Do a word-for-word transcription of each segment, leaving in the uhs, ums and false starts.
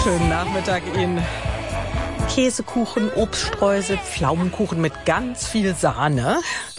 Schönen Nachmittag Ihnen. Käsekuchen, Obststreusel, Pflaumenkuchen mit ganz viel Sahne.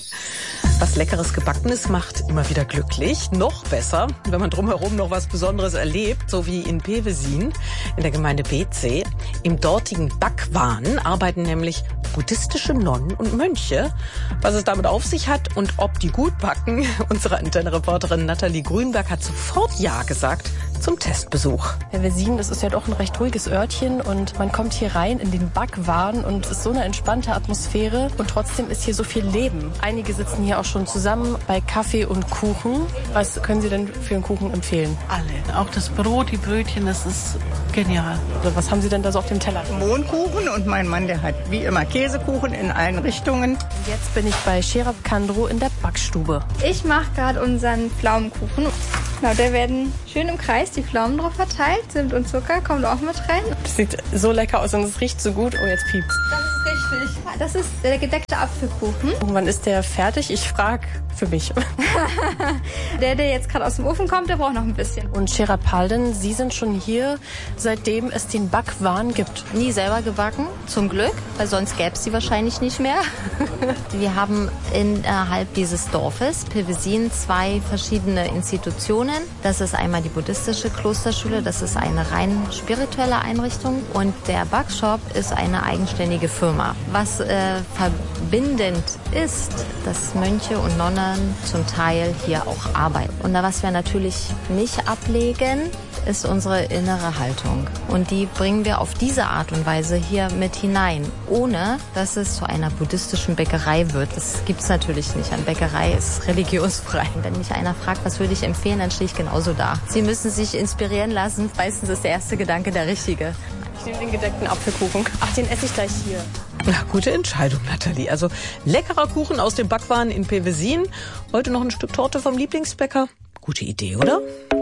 Was Leckeres Gebackenes macht immer wieder glücklich. Noch besser, wenn man drumherum noch was Besonderes erlebt, so wie in Pewezin in der Gemeinde Beetzee. Im dortigen Backwaren arbeiten nämlich buddhistische Nonnen und Mönche. Was es damit auf sich hat und ob die gut backen, unsere Antenne-Reporterin Nathalie Grünberg hat sofort Ja gesagt zum Testbesuch. Pewezin, das ist ja doch ein recht ruhiges Örtchen und man kommt hier rein in den Backwaren und es ist so eine entspannte Atmosphäre und trotzdem ist hier so viel Leben. Einige sitzen hier auch schon zusammen bei Kaffee und Kuchen. Was können Sie denn für einen Kuchen empfehlen? Alle. Auch das Brot, die Brötchen, das ist genial. Also was haben Sie denn da so auf dem Teller? Mohnkuchen und mein Mann, der hat wie immer Käsekuchen in allen Richtungen. Und jetzt bin ich bei Sherab Kandro in der Backstube. Ich mache gerade unseren Pflaumenkuchen. Genau, da werden schön im Kreis die Pflaumen drauf verteilt. Zimt und Zucker kommt auch mit rein. Das sieht so lecker aus und es riecht so gut. Oh, jetzt piept's. Das ist richtig. Das ist der gedeckte Apfelkuchen. Und wann ist der fertig? Ich frage für mich. Der, der jetzt gerade aus dem Ofen kommt, der braucht noch ein bisschen. Und Sherab Palden, Sie sind schon hier, seitdem es den Backwaren gibt. Nie selber gebacken, zum Glück, weil sonst gäbe es sie wahrscheinlich nicht mehr. Wir haben innerhalb dieses Dorfes, Pewezin, zwei verschiedene Institutionen. Das ist einmal die buddhistische Klosterschule, das ist eine rein spirituelle Einrichtung. Und der Backshop ist eine eigenständige Firma. Was äh, verbindend ist, dass Mönche und Nonnen zum Teil hier auch arbeiten. Und was wir natürlich nicht ablegen, ist unsere innere Haltung. Und die bringen wir auf diese Art und Weise hier mit hinein, ohne dass es zu einer buddhistischen Bäckerei wird. Das gibt es natürlich nicht. Eine Bäckerei ist religionsfrei. Wenn mich einer fragt, was würde ich empfehlen, dann stehe ich genauso da. Sie müssen sich inspirieren lassen. Meistens ist der erste Gedanke der richtige. Ich nehme den gedeckten Apfelkuchen. Ach, den esse ich gleich hier. Ja, gute Entscheidung, Nathalie. Also leckerer Kuchen aus dem Backwaren in Pewezin. Heute noch ein Stück Torte vom Lieblingsbäcker. Gute Idee, oder?